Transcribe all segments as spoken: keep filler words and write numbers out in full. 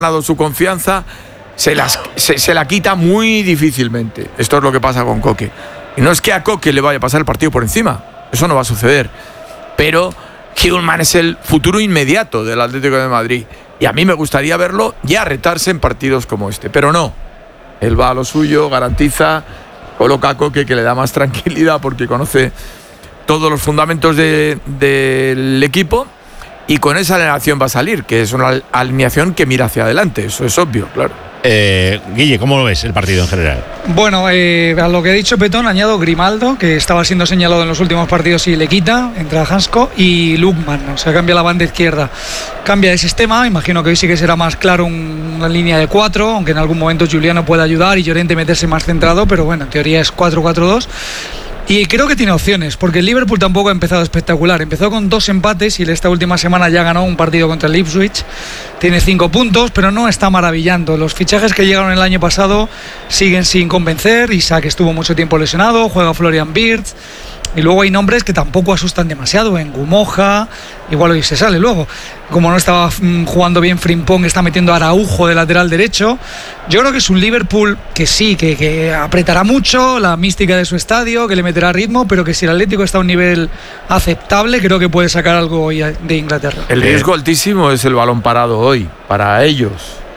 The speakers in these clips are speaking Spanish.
ganado su confianza, se, las, se, se la quita muy difícilmente. Esto es lo que pasa con Koke. Y no es que a Koke le vaya a pasar el partido por encima, eso no va a suceder. Pero Hillman es el futuro inmediato del Atlético de Madrid. Y a mí me gustaría verlo ya retarse en partidos como este. Pero no, él va a lo suyo, garantiza, coloca a Koke, que le da más tranquilidad porque conoce todos los fundamentos de, del equipo. Y con esa alineación va a salir, que es una alineación que mira hacia adelante, eso es obvio, claro. Eh, Guille, ¿cómo lo ves el partido en general? Bueno, eh, a lo que ha dicho Petón añado Grimaldo, que estaba siendo señalado en los últimos partidos y le quita, entra Hansko y Lukman, o sea, cambia la banda izquierda, cambia de sistema, imagino que hoy sí que será más claro un, una línea de cuatro, aunque en algún momento Juliano puede ayudar y Llorente meterse más centrado, pero bueno, en teoría es cuatro cuatro dos. Y creo que tiene opciones, porque el Liverpool tampoco ha empezado espectacular. Empezó con dos empates y esta última semana ya ganó un partido contra el Ipswich. Tiene cinco puntos, pero no está maravillando. Los fichajes que llegaron el año pasado siguen sin convencer. Isaac estuvo mucho tiempo lesionado, juega Florian Wirtz. Y luego hay nombres que tampoco asustan demasiado. En Gumoja, igual hoy se sale luego. Como no estaba mm, jugando bien Frimpong, está metiendo a Araujo de lateral derecho. Yo creo que es un Liverpool que sí, que, que apretará mucho la mística de su estadio, que le meterá ritmo, pero que si el Atlético está a un nivel aceptable, creo que puede sacar algo hoy de Inglaterra. El riesgo altísimo es el balón parado hoy, para ellos.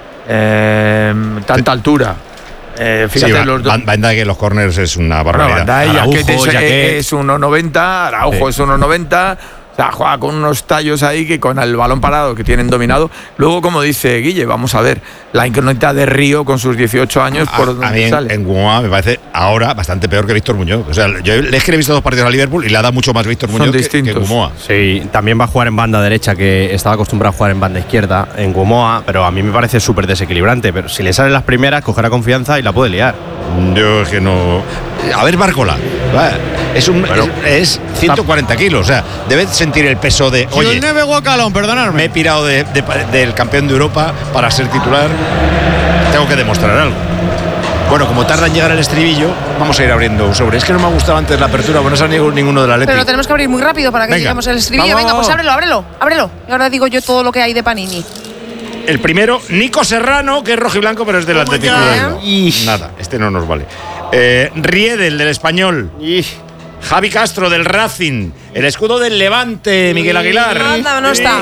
Eh, tanta altura. Eh, fíjate, sí, va, los dos. Van Dijk en los corners es una barbaridad. Van Dijk, Araujo, es, Jaquet. es uno noventa, Araujo sí. es uno noventa. O sea, juega con unos tallos ahí que con el balón parado que tienen dominado. Luego, como dice Guille, vamos a ver la incógnita de Río con sus dieciocho años a, por donde a mí sale. En, en Gumoa me parece ahora bastante peor que Víctor Muñoz. O sea, yo es que le he visto dos partidos a Liverpool y le ha dado mucho más Víctor Muñoz que, que Gumoa. Sí, también va a jugar en banda derecha, que estaba acostumbrado a jugar en banda izquierda en Gumoa, pero a mí me parece súper desequilibrante. Pero si le salen las primeras, cogerá confianza y la puede liar. Yo es que no. A ver, Bárcola. Es, un, bueno, es, es ciento cuarenta kilos. O sea, debe sentir el peso de. Oye, Guacalón, perdonadme. Me he pirado de, de, del campeón de Europa para ser titular. Tengo que demostrar algo. Bueno, como tarda en llegar el estribillo, vamos a ir abriendo un sobre. Es que no me ha gustado antes la apertura, bueno, no se ha ni ninguno de la letra. Pero lo tenemos que abrir muy rápido para que Venga. lleguemos al estribillo. Vamos. Venga, pues ábrelo, ábrelo, ábrelo. Y ahora digo yo todo lo que hay de Panini. El primero, Nico Serrano, que es rojiblanco, pero es del Atlético de Bilbao. Nada, este no nos vale. Eh, Riedel, del Español. Y Javi Castro, del Racing. El escudo del Levante, Miguel Aguilar. Anda, no está.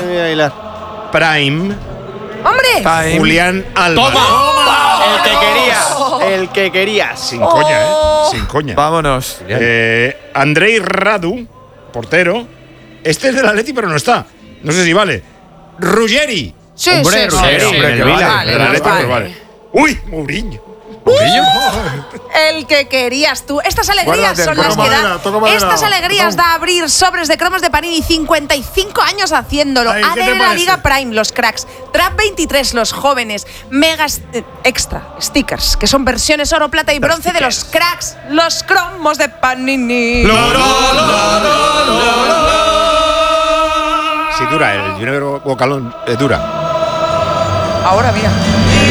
Prime. ¡Hombre! Prime. Julián Álvarez. ¡Toma! El que querías. El que querías. Sin coña, ¿eh? Sin coña. Vámonos. Eh, Andrei Radu, portero. Este es del Atleti, pero no está. No sé si vale. Ruggeri. Sí, hombre, sí, Ruggeri, sí, hombre, sí, que vale, vale. vale, Del Atleti, vale. pero vale. Uy, Mourinho. ¿Mourinho? El que querías tú. Estas alegrías Guárdate, son las toca que madera, da. toca madera. Estas alegrías da abrir sobres de cromos de Panini. cincuenta y cinco años haciéndolo. Ay, A ¿qué D te N la parece? Liga Prime, los cracks. Trap veintitrés, los jóvenes. Mega eh, extra stickers, que son versiones oro, plata y bronce de los cracks. Los cromos de Panini. Si dura, el Junior Bocalón eh, dura. Ahora mira.